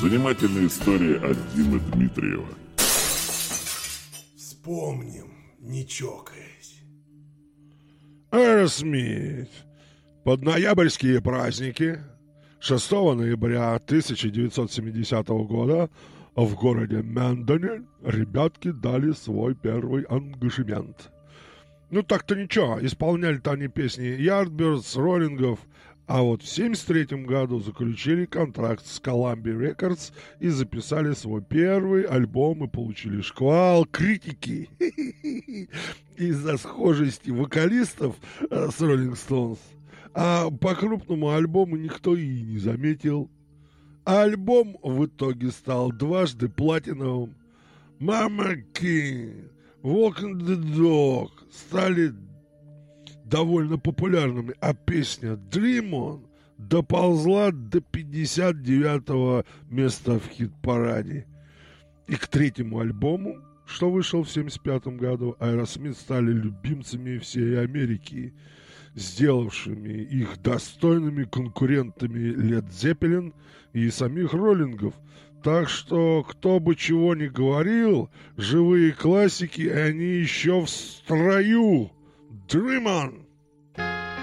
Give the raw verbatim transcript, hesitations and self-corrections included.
Занимательная история от Димы Дмитриева. Вспомним, не чокаясь. Аэросмит. Под ноябрьские праздники шестого ноября тысяча девятьсот семидесятого года в городе Мэндоне ребятки дали свой первый ангажемент. Ну так-то ничего, исполняли-то они песни Yardbirds, Роллингов, а вот в семьдесят третьем году заключили контракт с Columbia Records и записали свой первый альбом и получили шквал критики из-за схожести вокалистов с Rolling Stones. А по крупному альбому никто и не заметил. А альбом в итоге стал дважды платиновым. Mama King, Walking the Dog стали довольно популярными, а песня Dream On доползла до пятьдесят девятого места в хит-параде. И к третьему альбому, что вышел в семьдесят пятом году, Aerosmith стали любимцами всей Америки, сделавшими их достойными конкурентами Led Zeppelin и самих Роллингов. Так что, кто бы чего ни говорил, живые классики, они еще в строю. Dream On!